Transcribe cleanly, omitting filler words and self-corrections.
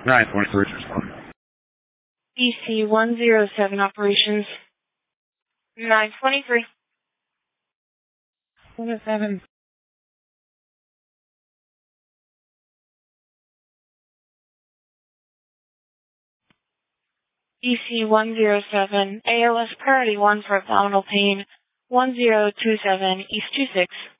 923 is responding. EC-107 operations. 923. 107. EC-107, ALS priority 1 for abdominal pain, 1027 East 26.